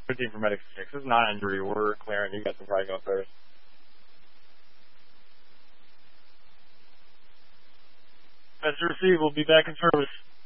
15 for medic 6. This is not injury. We're clearing. You guys can probably go first. As you receive, we'll be back in service.